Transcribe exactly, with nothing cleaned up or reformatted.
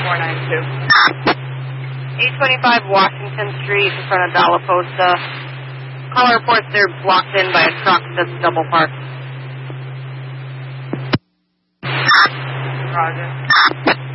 four nine two. eight twenty-five Washington Street in front of Dalla Posta. Caller reports they're blocked in by a truck that's double parked. Roger.